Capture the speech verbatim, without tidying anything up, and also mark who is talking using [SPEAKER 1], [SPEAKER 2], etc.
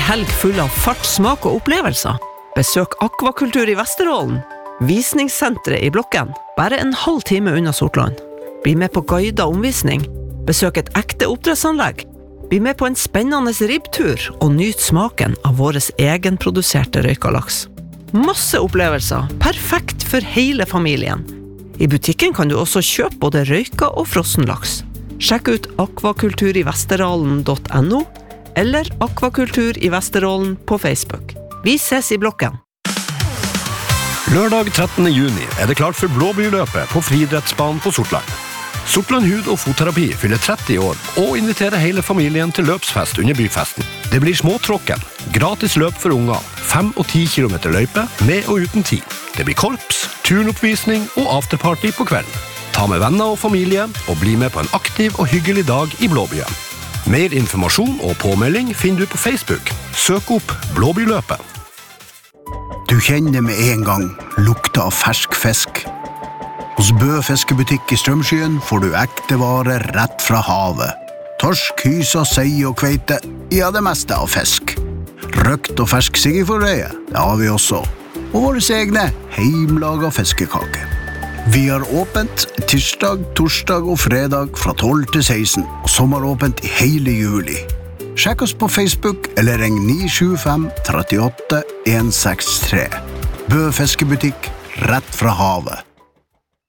[SPEAKER 1] helg full av fart, smak og opplevelser. Besøk Akvakultur i Vesterålen. Visningssenteret i Blokken, bare en halv time unna Sortland. Bli med på guidet omvisning. Besøk et ekte oppdrettsanlegg. Bli med på en spennende ribbtur og nyt smaken av våres egenproduserte røykalaks. Masse opplevelser, perfekt for hele familien. I butikken kan du også kjøpe både røyka og frossenlaks. Sjekk ut akvakulturivesterålen punktum no eller Akvakultur i Vesterålen på Facebook. Vi ses i Blokken.
[SPEAKER 2] Lørdag trettende juni er det klart for Blåbyrløpet på friidrettsbanen på Sortland. Sortland hud- og fotterapi fyller tretti år og inviterer hele familien til løpsfest under byfesten. Det blir småtråkken, gratis løp for unger, fem og ti kilometer løype med og uten tid. Det blir korps, turnoppvisning og afterparty på kvelden. Ta med venner og familie og bli med på en aktiv og hyggelig dag i Blåbyen. Mer informasjon og påmelding finner du på Facebook. Søk opp Blåbyrløpet.
[SPEAKER 3] Du kjenner med en gang lukta av fersk fisk. Hos Bø fiskebutikk i Strømskyen får du ekte varer rett fra havet. Torsk, hysa, sei og kveite, ja det meste av fisk. Røkt og fersk siggeforreie, det har vi også. Og våre egne heimlaga fiskekake. Vi har åpent tirsdag, torsdag og fredag fra tolv til seksten, og sommeråpent i hele juli. Sjekk oss på Facebook eller ring ni sju fem tre åtte en seks tre. Bø fiskebutikk, rett fra havet.